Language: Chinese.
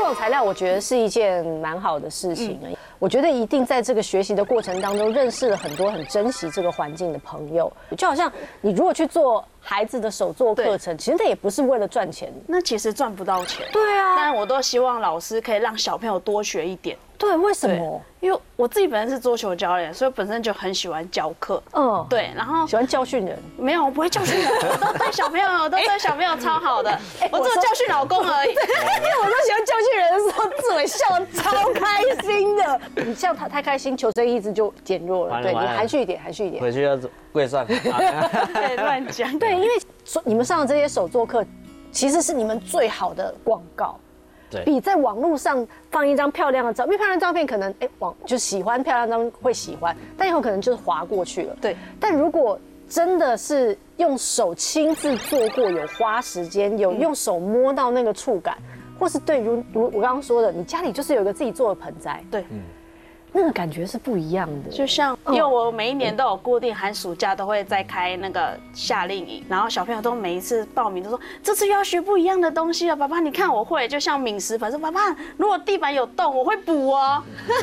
种材料，我觉得是一件蛮好的事情。我觉得一定在这个学习的过程当中，认识了很多很珍惜这个环境的朋友。就好像你如果去做孩子的手作课程，其实那也不是为了赚钱， 那其实赚不到钱。 对啊， 但我都希望老师可以让小朋友多学一点。 对，为什么？ 因为我自己本身是桌球教练，所以本身就很喜欢教课。对，然后喜欢教训人。 没有，我不会教训人，我都对小朋友，超好的。我只有教训老公而已。因为我都喜欢教训人的时候，志伟笑得超开心的。你这样太开心，求生意志就减弱了。对，你含蓄一点，含蓄一点。 回去要跪算。 对，乱讲。 对，因为你们上的这些手作课，其实是你们最好的广告。比在网络上放一张漂亮的照片，因为漂亮照片可能就喜欢漂亮照会喜欢，但以后可能就是滑过去了。 对， 但如果真的是用手亲自做过，有花时间，有用手摸到那个触感，或是对如我刚刚说的，你家里就是有一个自己做的盆栽， 对， 那个感觉是不一样的。 就像因为我每一年都有固定寒暑假都会再开那个夏令营，然后小朋友都每一次报名都说这次又要学不一样的东西了，爸爸你看我会，就像敏实粉说爸爸如果地板有洞我会补哦。